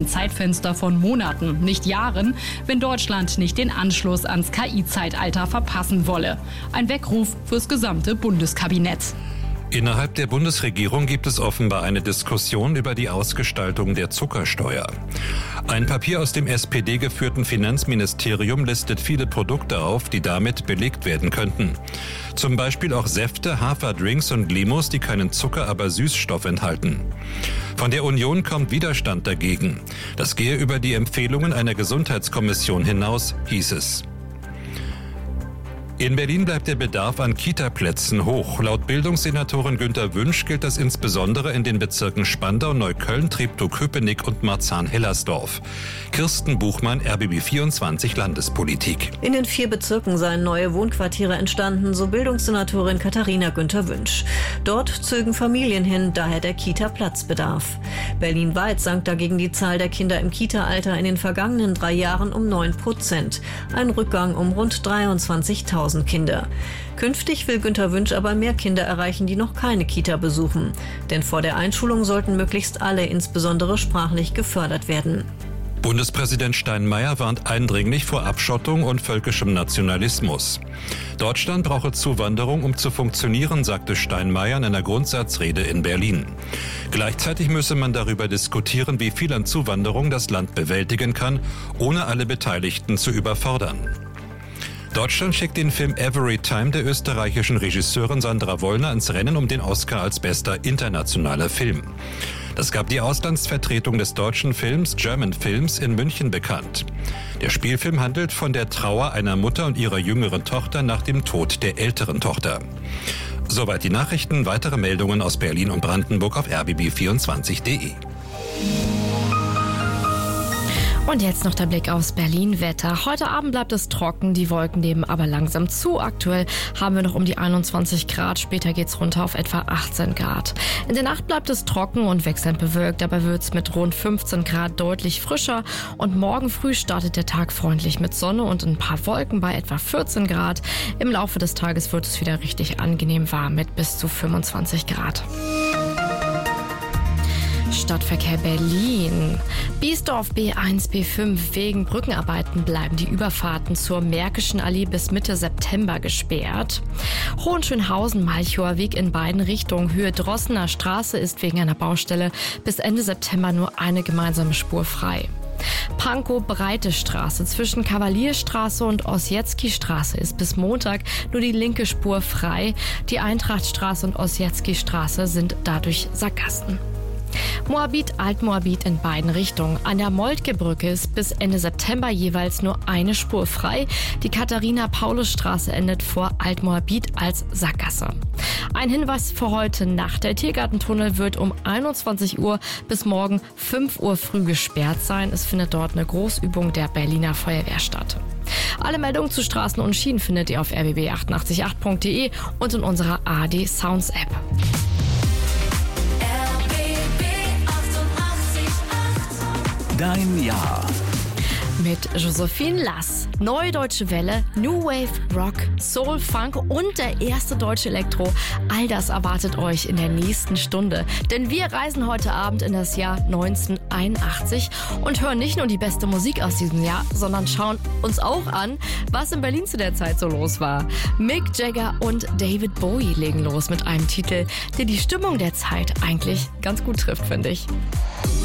ein Zeitfenster von Monaten, nicht Jahren, wenn Deutschland nicht den Anschluss ans KI-Zeitalter verpassen wolle. Ein Weckruf fürs gesamte Bundeskabinett. Innerhalb der Bundesregierung gibt es offenbar eine Diskussion über die Ausgestaltung der Zuckersteuer. Ein Papier aus dem SPD-geführten Finanzministerium listet viele Produkte auf, die damit belegt werden könnten. Zum Beispiel auch Säfte, Haferdrinks und Limos, die keinen Zucker, aber Süßstoff enthalten. Von der Union kommt Widerstand dagegen. Das gehe über die Empfehlungen einer Gesundheitskommission hinaus, hieß es. In Berlin bleibt der Bedarf an Kita-Plätzen hoch. Laut Bildungssenatorin Günter Wünsch gilt das insbesondere in den Bezirken Spandau, Neukölln, Treptow-Köpenick und Marzahn-Hellersdorf. Kirsten Buchmann, RBB24 Landespolitik. In den 4 Bezirken seien neue Wohnquartiere entstanden, so Bildungssenatorin Katharina Günter Wünsch. Dort zögen Familien hin, daher der Kita-Platzbedarf. Berlin-weit sank dagegen die Zahl der Kinder im Kita-Alter in den vergangenen 3 Jahren um 9%. Ein Rückgang um rund 23.000 Kinder. Künftig will Günter Wünsch aber mehr Kinder erreichen, die noch keine Kita besuchen. Denn vor der Einschulung sollten möglichst alle, insbesondere sprachlich, gefördert werden. Bundespräsident Steinmeier warnt eindringlich vor Abschottung und völkischem Nationalismus. Deutschland brauche Zuwanderung, um zu funktionieren, sagte Steinmeier in einer Grundsatzrede in Berlin. Gleichzeitig müsse man darüber diskutieren, wie viel an Zuwanderung das Land bewältigen kann, ohne alle Beteiligten zu überfordern. Deutschland schickt den Film Every Time der österreichischen Regisseurin Sandra Wollner ins Rennen um den Oscar als bester internationaler Film. Das gab die Auslandsvertretung des deutschen Films German Films in München bekannt. Der Spielfilm handelt von der Trauer einer Mutter und ihrer jüngeren Tochter nach dem Tod der älteren Tochter. Soweit die Nachrichten. Weitere Meldungen aus Berlin und Brandenburg auf rbb24.de. Und jetzt noch der Blick aufs Berlin-Wetter. Heute Abend bleibt es trocken, die Wolken nehmen aber langsam zu. Aktuell haben wir noch um die 21 Grad, später geht's runter auf etwa 18 Grad. In der Nacht bleibt es trocken und wechselnd bewölkt, dabei wird's mit rund 15 Grad deutlich frischer. Und morgen früh startet der Tag freundlich mit Sonne und ein paar Wolken bei etwa 14 Grad. Im Laufe des Tages wird es wieder richtig angenehm warm mit bis zu 25 Grad. Stadtverkehr Berlin. Biesdorf B1, B5. Wegen Brückenarbeiten bleiben die Überfahrten zur Märkischen Allee bis Mitte September gesperrt. Hohenschönhausen-Malchower Weg in beiden Richtungen. Höhe Drossener Straße ist wegen einer Baustelle bis Ende September nur eine gemeinsame Spur frei. Pankow-Breite Straße zwischen Kavalierstraße und Ossietzky-Straße ist bis Montag nur die linke Spur frei. Die Eintrachtstraße und Ossietzky-Straße sind dadurch Sackgassen. Moabit, Altmoabit in beiden Richtungen. An der Moltke-Brücke ist bis Ende September jeweils nur eine Spur frei. Die Katharina-Paulus-Straße endet vor Altmoabit als Sackgasse. Ein Hinweis für heute Nacht. Der Tiergartentunnel wird um 21 Uhr bis morgen 5 Uhr früh gesperrt sein. Es findet dort eine Großübung der Berliner Feuerwehr statt. Alle Meldungen zu Straßen und Schienen findet ihr auf rbb888.de und in unserer ARD Sounds App. Dein Jahr. Mit Josephine Lass, Neue Deutsche Welle, New Wave, Rock, Soul, Funk und der erste deutsche Elektro. All das erwartet euch in der nächsten Stunde. Denn wir reisen heute Abend in das Jahr 1981 und hören nicht nur die beste Musik aus diesem Jahr, sondern schauen uns auch an, was in Berlin zu der Zeit so los war. Mick Jagger und David Bowie legen los mit einem Titel, der die Stimmung der Zeit eigentlich ganz gut trifft, finde ich.